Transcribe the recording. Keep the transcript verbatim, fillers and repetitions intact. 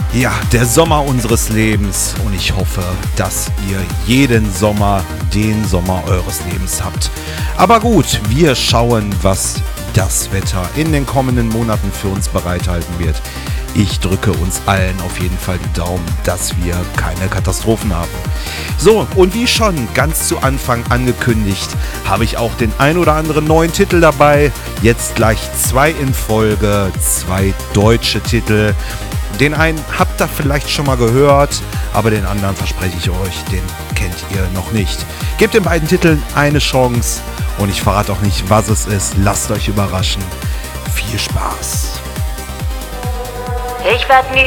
Ja, der Sommer unseres Lebens und ich hoffe, dass ihr jeden Sommer den Sommer eures Lebens habt. Aber gut, wir schauen, was das Wetter in den kommenden Monaten für uns bereithalten wird. Ich drücke uns allen auf jeden Fall die Daumen, dass wir keine Katastrophen haben. So, und wie schon ganz zu Anfang angekündigt, habe ich auch den ein oder anderen neuen Titel dabei. Jetzt gleich zwei in Folge, zwei deutsche Titel. Den einen habt ihr vielleicht schon mal gehört, aber den anderen verspreche ich euch, den kennt ihr noch nicht. Gebt den beiden Titeln eine Chance und ich verrate auch nicht, was es ist. Lasst euch überraschen. Viel Spaß. Ich werd nie